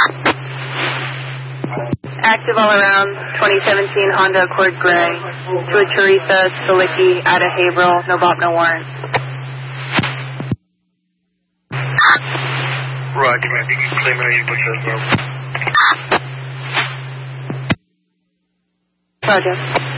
Active all around, 2017 Honda Accord Gray. To a Teresa Salicki out of Haverhill, no bop, no warrant. Roger, man. You can claim it, you push us, bro. Roger.